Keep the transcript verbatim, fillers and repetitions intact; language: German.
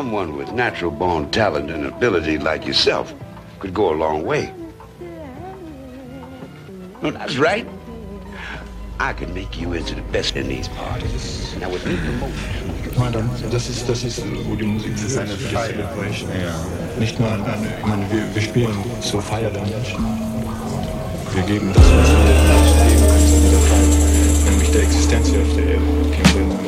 someone with natural born talent and ability like yourself could go a long way. No, that's right. I can make you into the best in these parties. And I would need the most. Ich meine, das ist, das ist, wo die Musik das ist eine Celebration. Ja. Nicht nur, ich meine, wir, wir spielen zur Feier der Menschen. Wir geben das, was wir geben können, zu dieser Feier, nämlich der Existenz auf der Erde.